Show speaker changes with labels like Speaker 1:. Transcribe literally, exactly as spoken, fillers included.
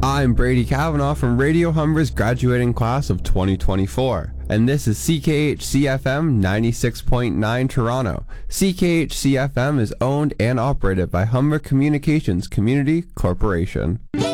Speaker 1: I'm Brady Kavanaugh from Radio Humber's graduating class of twenty twenty-four, and this is C K H C F M ninety-six point nine Toronto. C K H C F M is owned and operated by Humber Communications Community Corporation.